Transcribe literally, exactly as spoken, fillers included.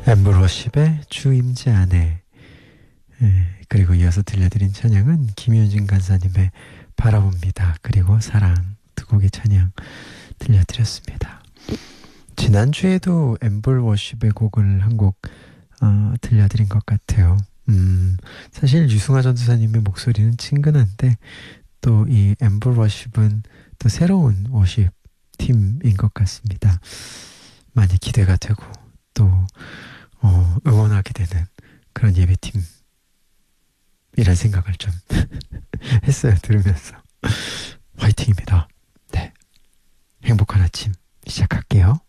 엠블워십의 주임제 안에, 예, 그리고 이어서 들려드린 찬양은 김효진 간사님의 바라봅니다. 그리고 사랑 두 곡의 찬양 들려드렸습니다. 지난주에도 엠블워십의 곡을 한 곡 어, 들려드린 것 같아요. 음, 사실 유승화 전도사님의 목소리는 친근한데 또 이 엠블워십은 또 새로운 워십 팀인 것 같습니다. 많이 기대가 되고 또 어, 응원하게 되는 그런 예배팀 이런 생각을 좀 했어요. 들으면서 화이팅입니다. 네, 행복한 아침 시작할게요.